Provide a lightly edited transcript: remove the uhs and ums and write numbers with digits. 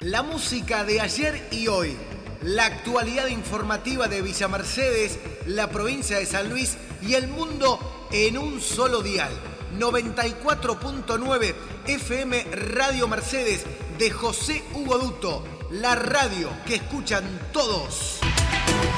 La música de ayer y hoy. La actualidad informativa de Villa Mercedes, la provincia de San Luis y el mundo en un solo dial. 94.9 FM Radio Mercedes de José Hugo Duto. La radio que escuchan todos.